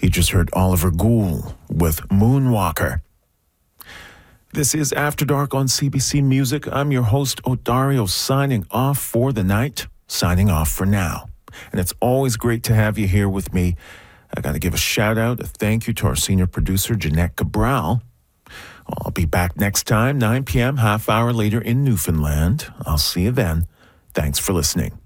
You just heard Oliver Gould with Moonwalker. This is After Dark on CBC Music. I'm your host, Odario, signing off for the night, signing off for now. And it's always great to have you here with me. I got to give a shout out, a thank you to our senior producer, Jeanette Cabral. I'll be back next time, 9 p.m., half hour later in Newfoundland. I'll see you then. Thanks for listening.